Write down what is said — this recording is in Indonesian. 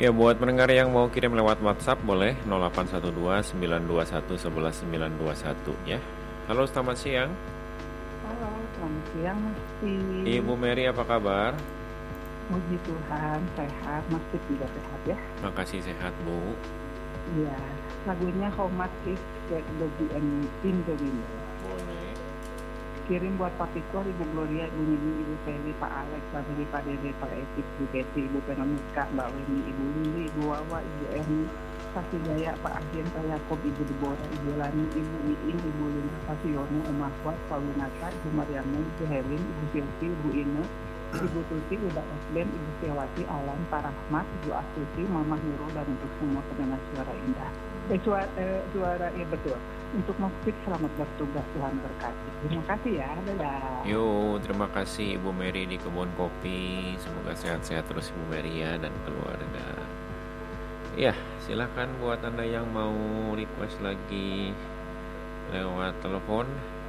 Ya, buat pendengar yang mau kirim lewat WhatsApp boleh 0812 921 11921 ya. Halo, selamat siang. Halo, selamat siang Mas Ibu Mary, apa kabar? Puji Tuhan, sehat, Mas Pip juga sehat ya. Makasih, sehat Bu. Iya, lagunya How Much Is That Baby and In The Window. Boleh. Kirim buat Pak Pikor, Ibu Gloria, Ibu Nini, Ibu Feli, Pak Alex, Pak Dede, Pak Dede, Pak Etik, Ibu Betty, Ibu Veronica, Mbak Weni, Ibu Lili, Ibu Wawa, Ibu Erni, Pak Jaya, Pak Arjen, Pak Yakob, Ibu Deborah, Ibu Lani, Ibu Iin, Ibu Lina, Pak Siono, Om Ahwat, Pak Winata, Ibu Mariana, Ibu Helin, Ibu Silvi, Ibu Ine, Ibu Tuti, Uda Esben, Ibu Sewati, Alan, Pak Rahmat, Ibu Astuti, Mama Nurul, dan untuk semua pendengar suara indah. Suara ya betul. Untuk Mas Pip, selamat bertugas, Tuhan berkati. Terima kasih ya, dadah. Yo, terima kasih Ibu Mary di Kebun Kopi. Semoga sehat-sehat terus Ibu Mary ya, dan keluarga. Ya, silahkan buat Anda yang mau request lagi lewat telepon